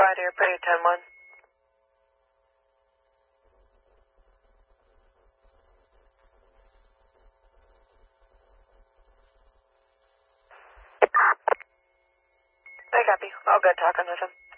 Friday or Friday 10-1. I copy. All good talking with him.